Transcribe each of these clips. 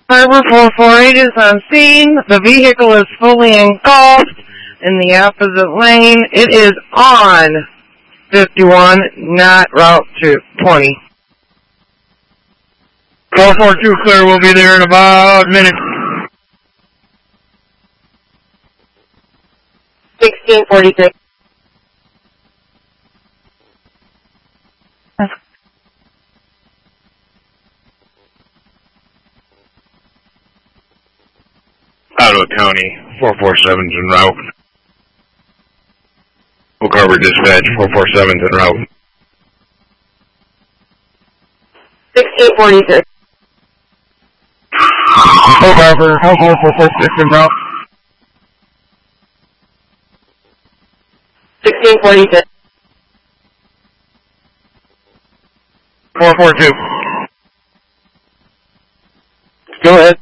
Harbor 448 is on scene. The vehicle is fully engulfed in the opposite lane. It is on 51, not Route 20. 442 clear, we'll be there in about a minute. 1643. Ottawa County, 447's en route. We'll cover dispatch, 447's en route. 1643. Over, 446 en route. 1646. 442. Go ahead.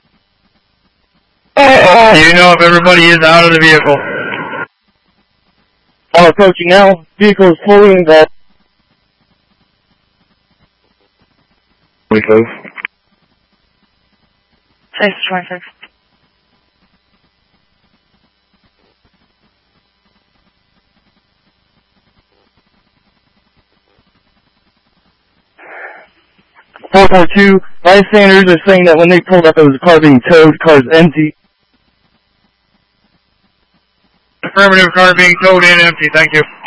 Do you know if everybody is out of the vehicle? I'm approaching now. Vehicle is fully engulfed. We move. 626. Bystanders are saying that when they pulled up, it was a car being towed. Car's empty. Affirmative, car being towed and empty, thank you.